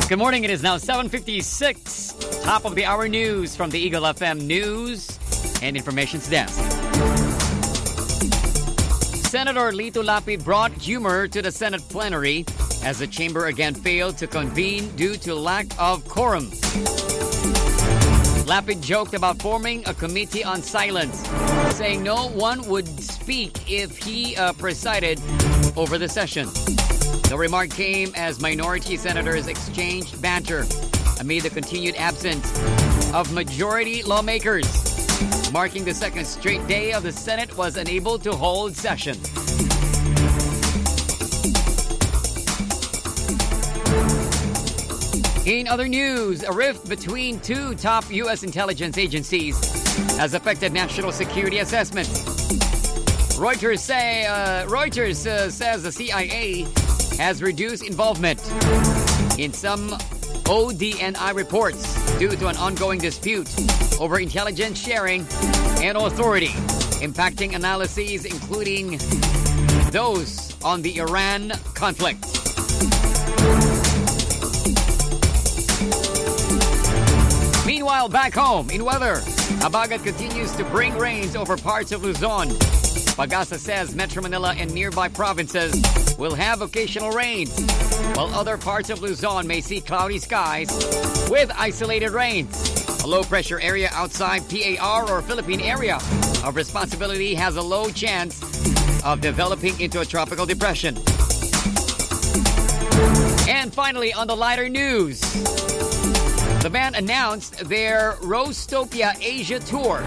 Good morning. It is now 7:56. Top of the hour news from the Eagle FM News and Information Desk. Senator Lito Lapid brought humor to the Senate plenary as the chamber again failed to convene due to lack of quorum. Lapid joked about forming a committee on silence, saying no one would speak if he presided over the session. The remark came as minority senators exchanged banter amid the continued absence of majority lawmakers. Marking the second straight day of the Senate was unable to hold session. In other news, a rift between two top U.S. intelligence agencies has affected national security assessments. Reuters says the CIA has reduced involvement in some ODNI reports due to an ongoing dispute over intelligence sharing and authority, impacting analyses including those on the Iran conflict. Meanwhile, back home, in weather, Habagat continues to bring rains over parts of Luzon. Pag-asa says Metro Manila and nearby provinces will have occasional rains, while other parts of Luzon may see cloudy skies with isolated rains. A low-pressure area outside PAR or Philippine area of responsibility has a low chance of developing into a tropical depression. And finally, on the lighter news, the band announced their Rose-topia Asia tour.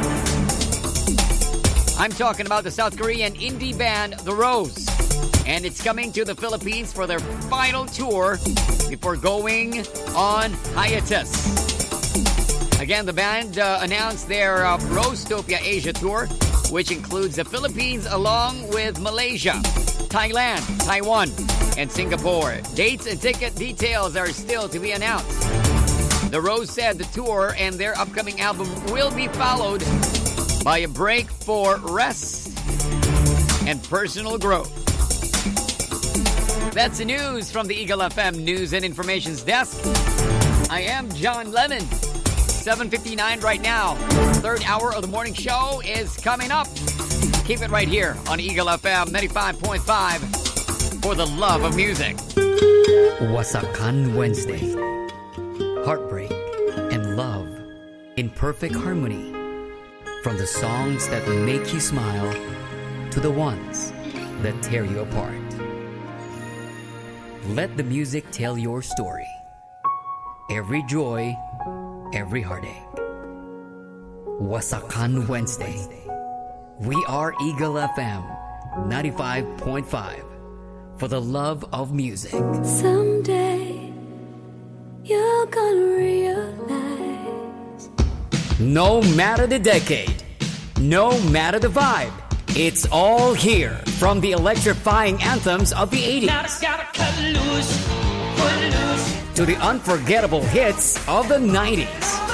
I'm talking about the South Korean indie band The Rose. And it's coming to the Philippines for their final tour before going on hiatus. Again, the band announced their Rose-topia Asia tour, which includes the Philippines along with Malaysia, Thailand, Taiwan, and Singapore. Dates and ticket details are still to be announced. The Rose said the tour and their upcoming album will be followed by a break for rest and personal growth. That's the news from the Eagle FM News and Information's desk. I am John Lemon. 7:59 right now. Third hour of the morning show is coming up. Keep it right here on Eagle FM 95.5 for the love of music. Wasakan Wednesday. Heartbreak and love in perfect harmony. From the songs that make you smile to the ones that tear you apart. Let the music tell your story. Every joy, every heartache. Wasakan Wednesday. We are Eagle FM 95.5 for the love of music. Someday you're gonna realize. No matter the decade, no matter the vibe, it's all here from the electrifying anthems of the 80s to the unforgettable hits of the 90s.